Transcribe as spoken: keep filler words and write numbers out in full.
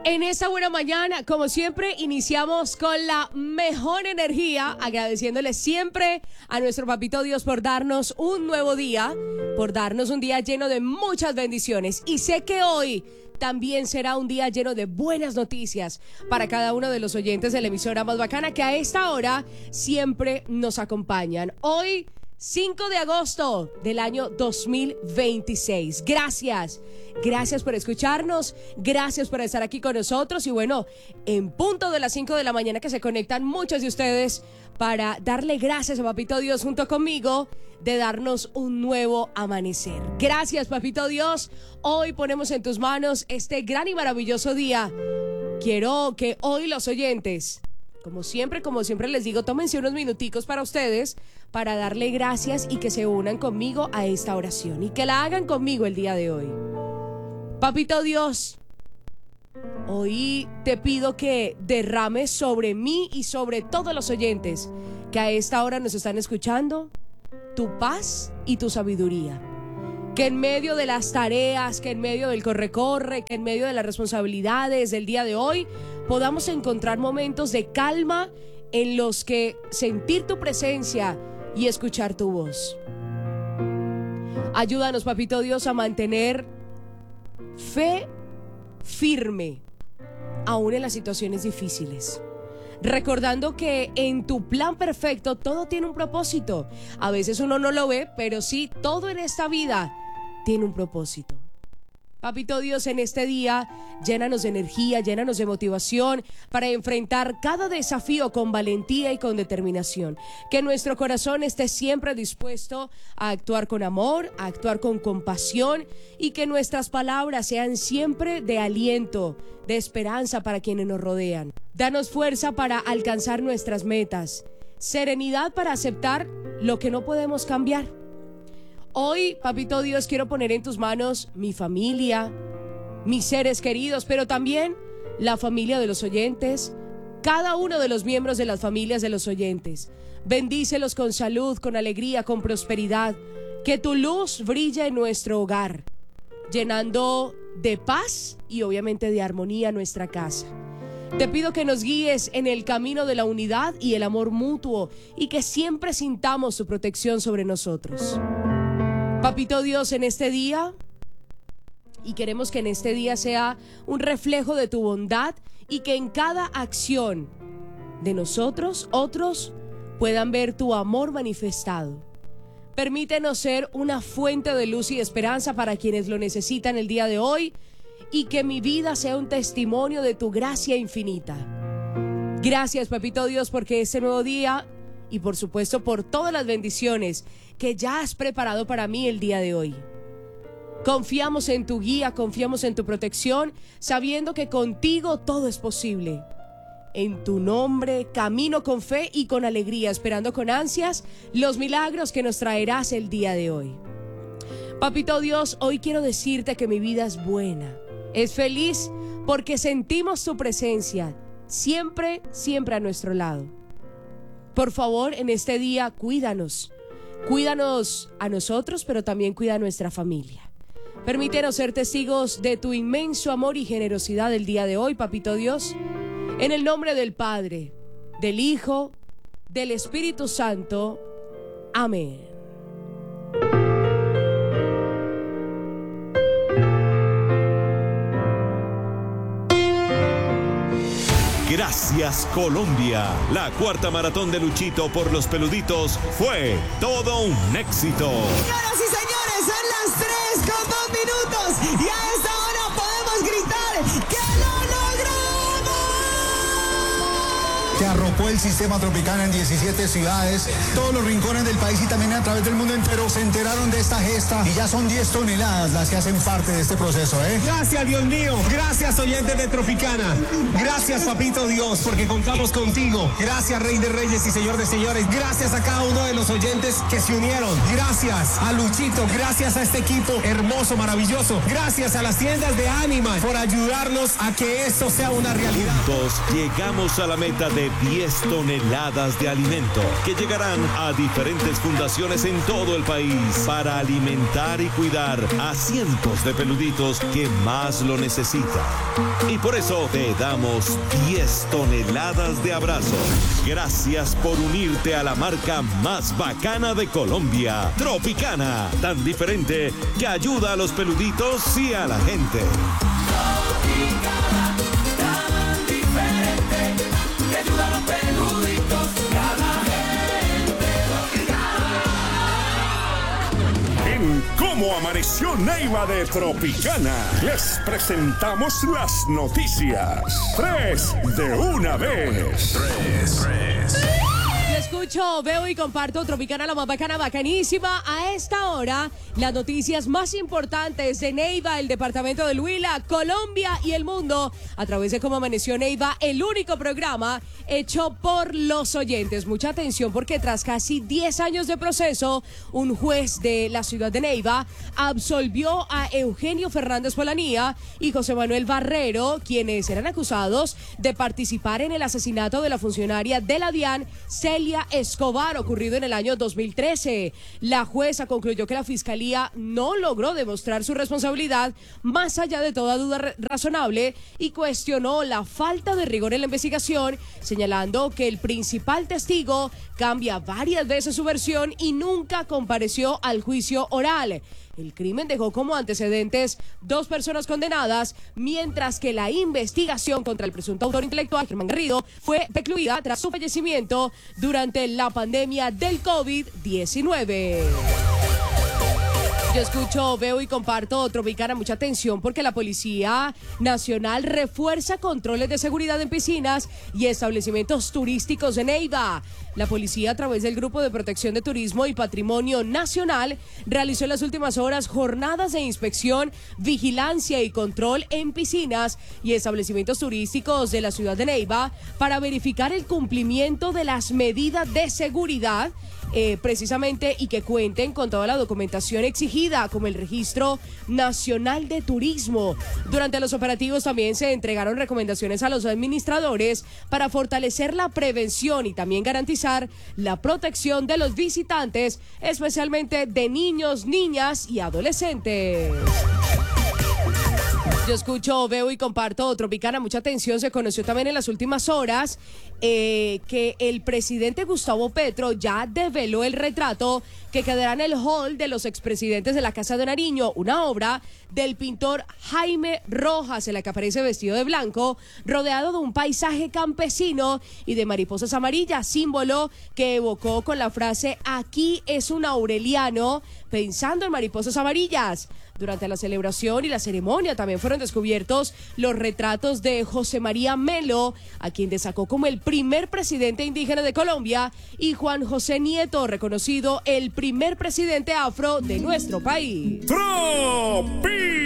En esta buena mañana, como siempre, iniciamos con la mejor energía, agradeciéndole siempre a nuestro Papito Dios por darnos un nuevo día, por darnos un día lleno de muchas bendiciones. Y sé que hoy también será un día lleno de buenas noticias para cada uno de los oyentes de la emisora más bacana que a esta hora siempre nos acompañan. Hoy, cinco de agosto del año dos mil veintiséis. Gracias, gracias por escucharnos, gracias por estar aquí con nosotros. Y bueno, en punto de las cinco de la mañana que se conectan muchos de ustedes para darle gracias a Papito Dios junto conmigo de darnos un nuevo amanecer. Gracias, Papito Dios. Hoy ponemos en tus manos este gran y maravilloso día. Quiero que hoy los oyentes, como siempre, como siempre les digo, tómense unos minuticos para ustedes, para darle gracias y que se unan conmigo a esta oración y que la hagan conmigo el día de hoy. Papito Dios, hoy te pido que derrames sobre mí y sobre todos los oyentes que a esta hora nos están escuchando tu paz y tu sabiduría. Que en medio de las tareas, que en medio del corre-corre, que en medio de las responsabilidades del día de hoy, podamos encontrar momentos de calma en los que sentir tu presencia y escuchar tu voz. Ayúdanos, Papito Dios, a mantener fe firme, aún en las situaciones difíciles. Recordando que en tu plan perfecto todo tiene un propósito. A veces uno no lo ve, pero sí, todo en esta vida tiene un propósito. Papito Dios, en este día, llénanos de energía, llénanos de motivación para enfrentar cada desafío con valentía y con determinación. Que nuestro corazón esté siempre dispuesto a actuar con amor, a actuar con compasión y que nuestras palabras sean siempre de aliento, de esperanza para quienes nos rodean. Danos fuerza para alcanzar nuestras metas, serenidad para aceptar lo que no podemos cambiar. Hoy, Papito Dios, quiero poner en tus manos mi familia, mis seres queridos, pero también la familia de los oyentes, cada uno de los miembros de las familias de los oyentes. Bendícelos con salud, con alegría, con prosperidad. Que tu luz brille en nuestro hogar, llenando de paz y obviamente de armonía nuestra casa. Te pido que nos guíes en el camino de la unidad y el amor mutuo y que siempre sintamos tu protección sobre nosotros. Papito Dios, en este día, y queremos que en este día sea un reflejo de tu bondad y que en cada acción de nosotros, otros puedan ver tu amor manifestado. Permítenos ser una fuente de luz y esperanza para quienes lo necesitan el día de hoy y que mi vida sea un testimonio de tu gracia infinita. Gracias, Papito Dios, porque este nuevo día y por supuesto por todas las bendiciones que ya has preparado para mí el día de hoy. Confiamos en tu guía, confiamos en tu protección, sabiendo que contigo todo es posible. En tu nombre camino con fe y con alegría, esperando con ansias los milagros que nos traerás el día de hoy. Papito Dios, hoy quiero decirte que mi vida es buena, es feliz porque sentimos tu presencia siempre, siempre a nuestro lado. Por favor, en este día, cuídanos. Cuídanos a nosotros, pero también cuida a nuestra familia. Permítenos ser testigos de tu inmenso amor y generosidad el día de hoy, Papito Dios. En el nombre del Padre, del Hijo, del Espíritu Santo. Amén. Gracias, Colombia. La cuarta maratón de Luchito por los Peluditos fue todo un éxito. Señoras y señores, son las tres con dos minutos y a esta hora podemos gritar ¡que lo logramos! Que arropó el sistema Tropicana en diecisiete ciudades, todos los rincones del país y también a través del mundo entero se enteraron de esta gesta y ya son diez toneladas las que hacen parte de este proceso, ¿eh? Gracias, Dios mío. Gracias, oyentes de Tropicana. Gracias, Papito Dios, porque contamos contigo. Gracias, Rey de Reyes y Señor de Señores. Gracias a cada uno de los oyentes que se unieron. Gracias a Luchito. Gracias a este equipo hermoso, maravilloso. Gracias a las tiendas de Animal por ayudarnos a que esto sea una realidad. Juntos llegamos a la meta de diez diez toneladas de alimento que llegarán a diferentes fundaciones en todo el país para alimentar y cuidar a cientos de peluditos que más lo necesitan. Y por eso te damos diez toneladas de abrazos. Gracias por unirte a la marca más bacana de Colombia, Tropicana, tan diferente que ayuda a los peluditos y a la gente. Tropicana, tan diferente que ayuda a los peluditos y a la gente. Tropicana. En Cómo Amaneció Neiva de Tropicana, les presentamos las noticias. Tres de una vez. Tres, tres. Escucho, veo y comparto Tropicana, la más bacana, bacanísima. A esta hora, las noticias más importantes de Neiva, el departamento del Huila, Colombia y el mundo, a través de Cómo Amaneció Neiva, el único programa hecho por los oyentes. Mucha atención porque tras casi diez años de proceso, un juez de la ciudad de Neiva absolvió a Eugenio Fernández Polanía y José Manuel Barrero, quienes eran acusados de participar en el asesinato de la funcionaria de la DIAN, Celia Escobar, ocurrido en el año dos mil trece. La jueza concluyó que la fiscalía no logró demostrar su responsabilidad más allá de toda duda razonable y cuestionó la falta de rigor en la investigación, señalando que el principal testigo cambia varias veces su versión y nunca compareció al juicio oral. El crimen dejó como antecedentes dos personas condenadas, mientras que la investigación contra el presunto autor intelectual, Germán Garrido, fue recluida tras su fallecimiento durante la pandemia del COVID diecinueve. Yo escucho, veo y comparto Tropicana, mucha atención porque la Policía Nacional refuerza controles de seguridad en piscinas y establecimientos turísticos de Neiva. La policía, a través del Grupo de Protección de Turismo y Patrimonio Nacional, realizó en las últimas horas jornadas de inspección, vigilancia y control en piscinas y establecimientos turísticos de la ciudad de Neiva para verificar el cumplimiento de las medidas de seguridad, Eh, precisamente, y que cuenten con toda la documentación exigida, como el Registro Nacional de Turismo. Durante los operativos también se entregaron recomendaciones a los administradores para fortalecer la prevención y también garantizar la protección de los visitantes, especialmente de niños, niñas y adolescentes. Yo escucho, veo y comparto Tropicana, mucha atención. Se conoció también en las últimas horas eh, que el presidente Gustavo Petro ya develó el retrato que quedará en el hall de los expresidentes de la Casa de Nariño, una obra del pintor Jaime Rojas, en la que aparece vestido de blanco, rodeado de un paisaje campesino y de mariposas amarillas, símbolo que evocó con la frase "aquí es un aureliano", pensando en mariposas amarillas. Durante la celebración y la ceremonia también fueron descubiertos los retratos de José María Melo, a quien destacó como el primer presidente indígena de Colombia, y Juan José Nieto, reconocido el primer presidente afro de nuestro país. ¡Tropi!